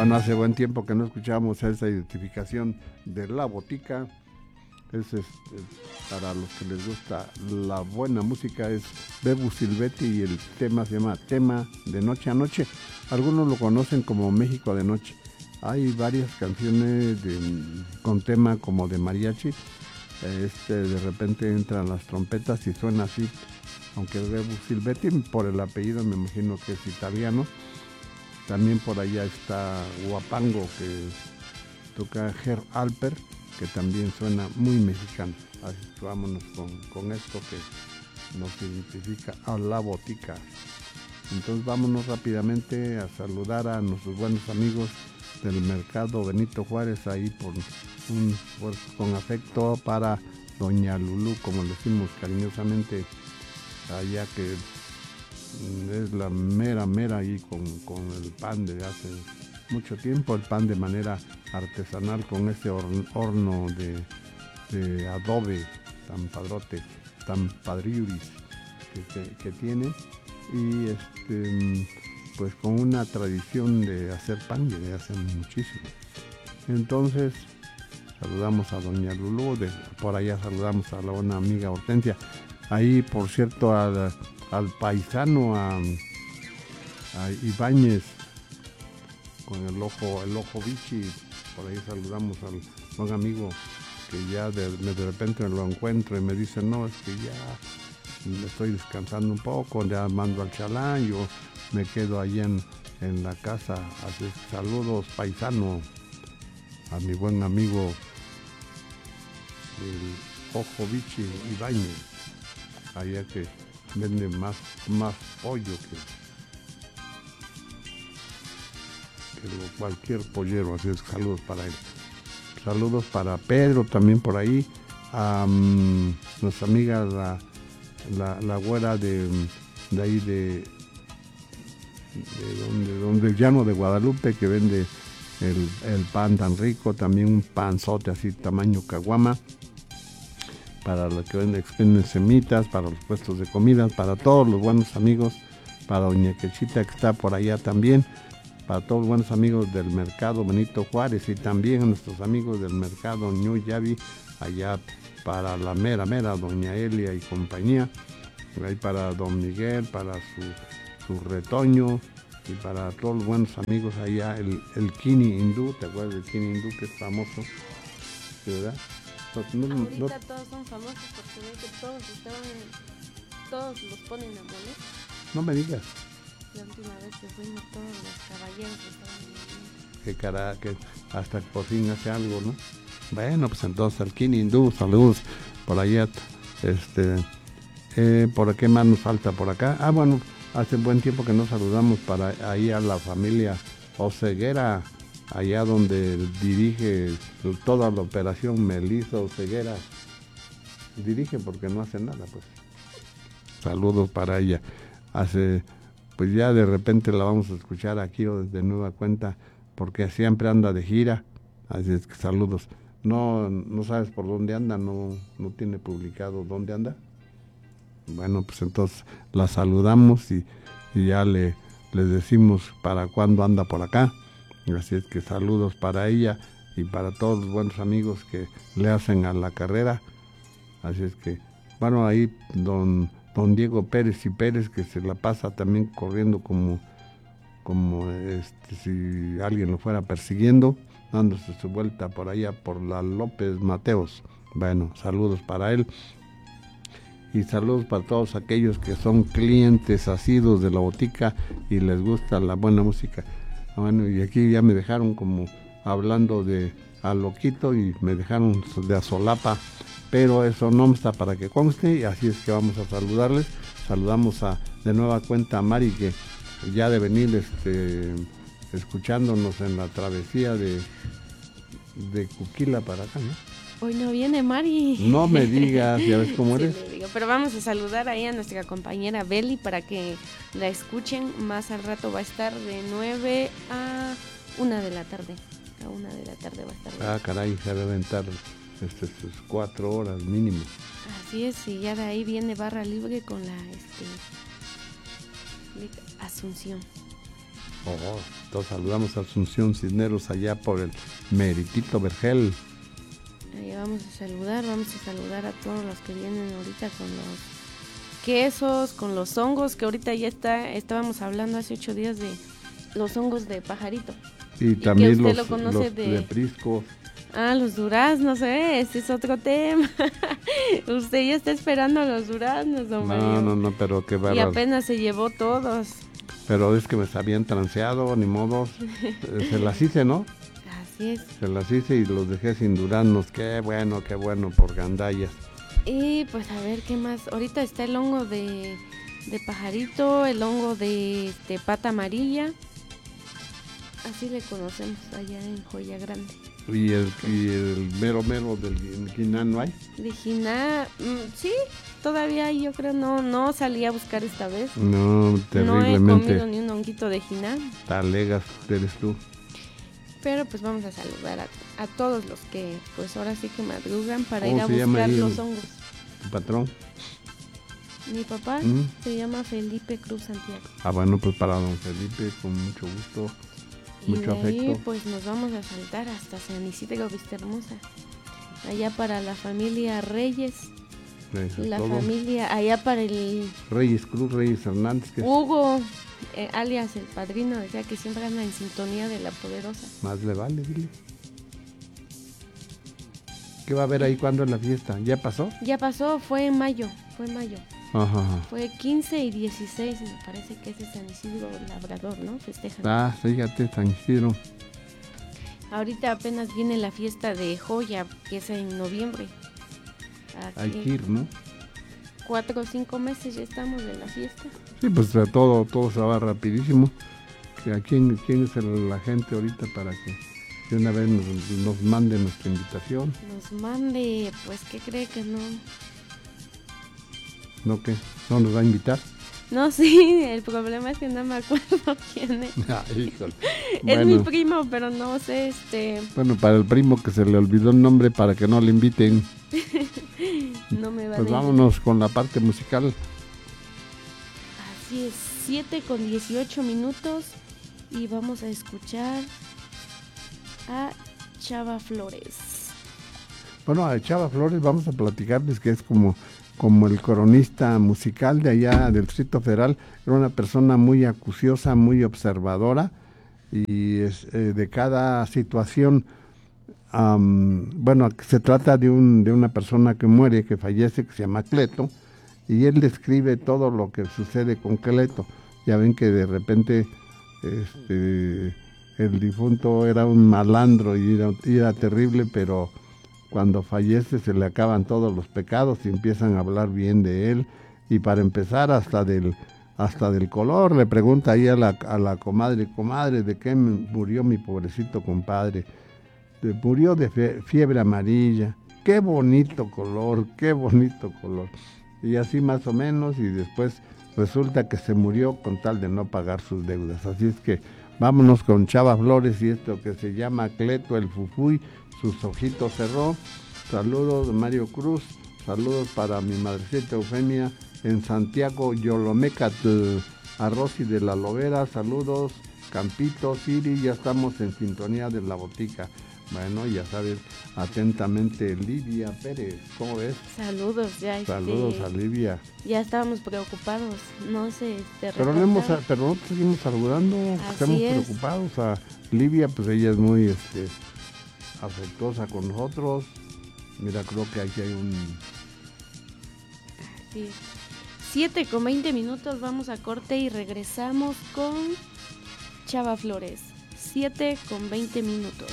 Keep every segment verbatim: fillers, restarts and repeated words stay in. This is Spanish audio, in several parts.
Bueno, hace buen tiempo que no escuchábamos esa identificación de La Botica. Es, es, es para los que les gusta la buena música, es Bebu Silvetti y el tema se llama Tema de Noche a Noche. Algunos lo conocen como México de Noche. Hay varias canciones de, con tema como de mariachi. Este, de repente entran las trompetas y suena así, aunque Bebu Silvetti por el apellido me imagino que es italiano. También por allá está Huapango, que toca Ger Alper, que también suena muy mexicano. Así que vámonos con, con esto que nos identifica a La Botica. Entonces vámonos rápidamente a saludar a nuestros buenos amigos del Mercado Benito Juárez, ahí por un pues, con afecto para Doña Lulú, como le decimos cariñosamente, allá que es la mera mera ahí con, con el pan de hace mucho tiempo, el pan de manera artesanal con ese horno, horno de, de adobe tan padrote, tan padriuris que, que, que tiene, y este pues con una tradición de hacer pan de hace muchísimo. Entonces saludamos a Doña Lulú, de, por allá saludamos a la buena amiga Hortensia, ahí por cierto al, al paisano, a, a Ibáñez, con el ojo, el ojo bichi, por ahí saludamos al buen amigo que ya de, de repente lo encuentro y me dice, no, es que ya me estoy descansando un poco, ya mando al chalán, yo me quedo ahí en, en la casa. Así, saludos paisano, a mi buen amigo el ojo bichi Ibáñez, allá que vende más, más pollo que cualquier pollero, así es, saludos para él. Saludos para Pedro también por ahí, a um, nuestra amiga la, la, la güera de, de ahí de, de donde, donde el llano de Guadalupe, que vende el, el pan tan rico, también un panzote así tamaño caguama, para los que venden, venden semitas, para los puestos de comidas, para todos los buenos amigos, para Doña Quechita que está por allá también, para todos los buenos amigos del Mercado Benito Juárez y también a nuestros amigos del Mercado New Yavi, allá para la mera mera Doña Elia y compañía, ahí para Don Miguel, para su, su retoño y para todos los buenos amigos allá, el, el Kini Hindú, ¿te acuerdas del Kini Hindú que es famoso? ¿Verdad? No, no, ahorita no, todos son famosos porque ven que todos estaban, todos los ponen a moler. No me digas. La última vez que fuimos todos los caballeros estaban en que cara, que hasta por fin hace algo, ¿no? Bueno, pues entonces al Kini Hindú, saludos por allá. Este, eh, ¿por qué más nos falta por acá? Ah, bueno, hace buen tiempo que nos saludamos para ahí a la familia Oseguera, allá donde dirige toda la operación Melissa Oseguera. Dirige porque no hace nada, pues. Saludos para ella. Hace, pues ya de repente la vamos a escuchar aquí de nueva cuenta, porque siempre anda de gira. Así es que saludos. No, no sabes por dónde anda, no, no tiene publicado dónde anda. Bueno, pues entonces la saludamos y, y ya le, le decimos para cuándo anda por acá. Así es que saludos para ella y para todos los buenos amigos que le hacen a la carrera. Así es que, bueno, ahí don, don Diego Pérez y Pérez, que se la pasa también corriendo como, como este, si alguien lo fuera persiguiendo, dándose su vuelta por allá por la López Mateos. Bueno, saludos para él. Y saludos para todos aquellos que son clientes asiduos de la botica y les gusta la buena música. Bueno, y aquí ya me dejaron como hablando de a loquito y me dejaron de azolapa, pero eso no está para que conste, y así es que vamos a saludarles. Saludamos a de nueva cuenta a Mari, que ya de venir este, escuchándonos en la travesía de, de Cuquila para acá, ¿no? Hoy no viene Mari. No me digas, ya ves cómo eres. Sí, le digo, pero vamos a saludar ahí a nuestra compañera Beli para que la escuchen. Más al rato va a estar de nueve a una de la tarde. A una de la tarde va a estar. Ah, caray, se va a aventar este, sus cuatro horas mínimo. Así es, y ya de ahí viene barra libre con la este, Asunción. Oh, entonces saludamos a Asunción Cisneros allá por el Meritito Vergel. Ahí vamos a saludar, vamos a saludar a todos los que vienen ahorita con los quesos, con los hongos, que ahorita ya está, estábamos hablando hace ocho días de los hongos de pajarito. Y, y también los, lo conoce los de... de prisco. Ah, los duraznos, ¿eh? Ese es otro tema. Usted ya está esperando a los duraznos, don Mario. No, no, no, pero qué bárbaro. Y apenas se llevó todos. Pero es que me sabían transeado, ni modo. Se las hice, ¿no? Así es. Se las hice y los dejé sin duraznos. Qué bueno, qué bueno, por gandallas. Y pues a ver qué más. Ahorita está el hongo de, de pajarito, el hongo de, de pata amarilla. Así le conocemos allá en Joya Grande. ¿Y el, y el mero mero del Jiná no hay? De Jiná, mmm, sí, todavía yo creo no no salí a buscar esta vez. No, terriblemente. No he comido ni un honguito de Jiná. Talegas eres tú. Pero pues vamos a saludar a, a todos los que pues ahora sí que madrugan para ir a ¿Cómo se buscar llama los el- hongos. ¿Tu patrón? Mi papá ¿Mm? se llama Felipe Cruz Santiago. Ah, bueno, pues para don Felipe, con mucho gusto, Y mucho de ahí afecto. pues nos vamos a saltar hasta San Isidro Vista Hermosa. Allá para la familia Reyes, Gracias a la todos. familia, allá para el Reyes Cruz, Reyes Hernández, que Hugo, eh, alias el padrino, decía que siempre anda en sintonía de la poderosa. más le vale, dile. ¿Qué va a haber ahí cuando es la fiesta? ¿Ya pasó? Ya pasó, fue en mayo, fue en mayo. Ajá, ajá. Fue quince y dieciséis, me parece que ese es San Isidro Labrador, ¿no? Festejan. Ah, fíjate, San Isidro. Ahorita apenas viene la fiesta de Joya, que es en noviembre. Aquí, Hay que ir, ¿no? Cuatro o cinco meses ya estamos de la fiesta. Sí, pues a todo, todo se va rapidísimo. Que ¿A quién, quién es el- la gente ahorita para que de una vez nos, nos mande nuestra invitación? Nos mande, pues, ¿qué cree que no? ¿No qué? ¿No nos va a invitar? No, sí, el problema es que no me acuerdo quién es. Ah, híjole. Es mi Bueno, primo, pero no sé, este, bueno, para el primo que se le olvidó el nombre para que no le inviten, no me va a pues decir. vámonos con la parte musical. Así es, siete con dieciocho minutos y vamos a escuchar a Chava Flores. Bueno, a Chava Flores vamos a platicarles que es como, como el cronista musical de allá del Distrito Federal. Era una persona muy acuciosa, muy observadora y es, eh, de cada situación, um, bueno, se trata de, un, de una persona que muere, que fallece, que se llama Cleto, y él describe todo lo que sucede con Cleto. Ya ven que de repente este, el difunto era un malandro y era, y era terrible, pero cuando fallece se le acaban todos los pecados y empiezan a hablar bien de él. Y para empezar, hasta del hasta del color, le pregunta ahí a la, a la comadre, comadre, ¿de qué murió mi pobrecito compadre? De, murió de fie- fiebre amarilla. Qué bonito color, qué bonito color. Y así más o menos, y después resulta que se murió con tal de no pagar sus deudas. Así es que vámonos con Chava Flores y esto que se llama Cleto el Fufuy, sus ojitos cerró. Saludos de Mario Cruz, saludos para mi madrecita Eufemia en Santiago Yolomecatl, a Rosy de la Lobera, saludos, Campito, Siri, ya estamos en sintonía de la botica. Bueno, ya sabes, atentamente Livia Pérez, ¿cómo ves? Saludos, ya este, Saludos a Livia. ya estábamos preocupados, no sé, este, Pero no hemos, reportar. pero nosotros seguimos saludando, Así estamos es. preocupados. A Livia, pues ella es muy este, afectuosa con nosotros. Mira, creo que aquí hay un... Sí. siete con veinte minutos, vamos a corte y regresamos con Chava Flores. siete con veinte minutos.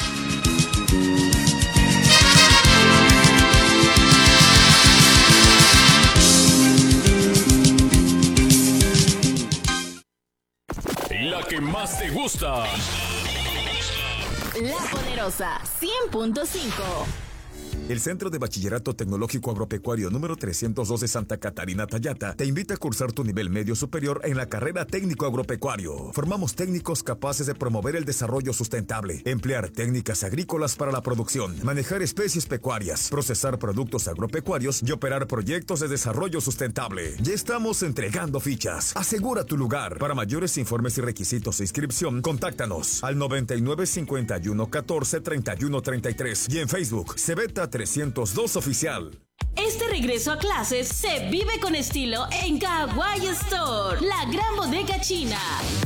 La que más te gusta. La Poderosa cien punto cinco. El Centro de Bachillerato Tecnológico Agropecuario número trescientos doce Santa Catarina Tayata te invita a cursar tu nivel medio superior en la carrera técnico agropecuario. Formamos técnicos capaces de promover el desarrollo sustentable, emplear técnicas agrícolas para la producción, manejar especies pecuarias, procesar productos agropecuarios y operar proyectos de desarrollo sustentable. Ya estamos entregando fichas. Asegura tu lugar. Para mayores informes y requisitos de inscripción, contáctanos al noventa y nueve cincuenta y uno catorce treinta y uno treinta y tres y en Facebook Cebeta trescientos dos Oficial. Este regreso a clases se vive con estilo en Kawaii Store, la gran bodega china.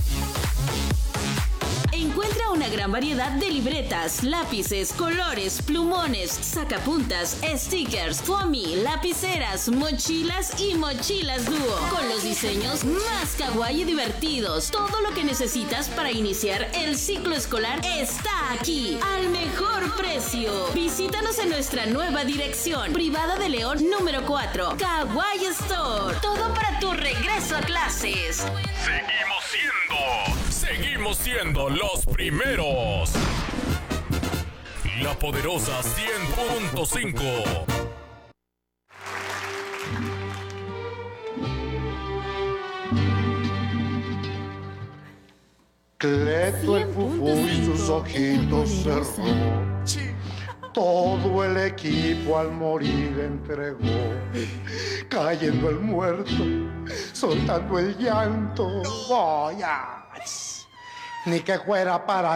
Encuentra una gran variedad de libretas, lápices, colores, plumones, sacapuntas, stickers, foamy, lapiceras, mochilas y mochilas dúo. Con los diseños más kawaii y divertidos. Todo lo que necesitas para iniciar el ciclo escolar está aquí, al mejor precio. Visítanos en nuestra nueva dirección, Privada de León número cuatro, Kawaii Store. Todo para tu regreso a clases. Seguimos siendo, seguimos siendo los primeros. La poderosa cien punto cinco. Cleto el fufú y sus ojitos cerró. Todo el equipo al morir entregó, cayendo el muerto, soltando el llanto. Voy a... Ni que fuera para